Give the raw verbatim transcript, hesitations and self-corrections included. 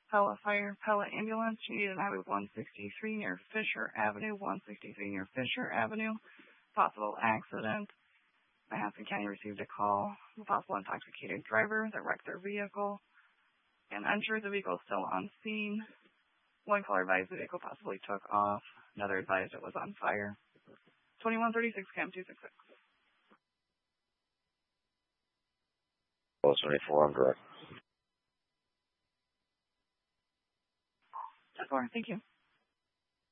Pella Fire, Pella Ambulance. She needed Highway one sixty-three near Fisher Avenue, one sixty-three near Fisher Avenue. Possible accident. Manhattan County received a call from a possible intoxicated driver that wrecked their vehicle. And unsure the vehicle is still on scene. One caller advised the vehicle possibly took off. Another advised it was on fire. twenty-one thirty-six, cam two six six. twenty-four, I'm direct. That's all. Thank you.